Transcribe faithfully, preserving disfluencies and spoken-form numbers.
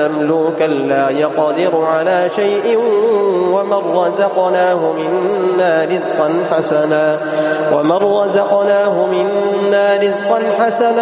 مملوكا لا يقدر على شيء ومن رزقناه منا رزقا حسنا ومن رزقناه منا رزقا حسنا